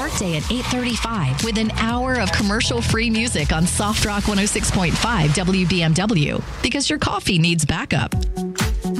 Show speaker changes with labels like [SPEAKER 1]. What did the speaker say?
[SPEAKER 1] workday at 8:35 with an hour of commercial-free music on Soft Rock 106.5 WBMW, because your coffee needs backup.